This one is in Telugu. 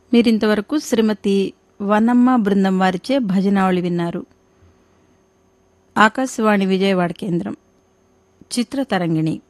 మీరింతవరకు శ్రీమతి వనమ్మ బృందం వారిచే భజనావళి విన్నారు. ఆకాశవాణి విజయవాడ కేంద్రం చిత్రతరంగిణి